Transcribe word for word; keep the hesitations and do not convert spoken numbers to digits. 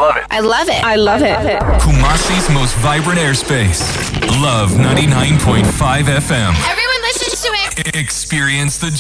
love it. I love it. I love it. Kumasi's most vibrant airspace. Love ninety-nine point five F M. Everyone listens to it. Experience the